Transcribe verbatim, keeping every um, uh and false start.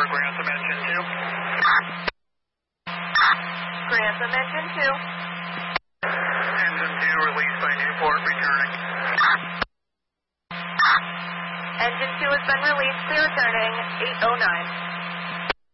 over Grantham Engine two. Grantham Engine two. Engine two released by Newport, returning. Engine two has been released, clear returning, eight oh nine.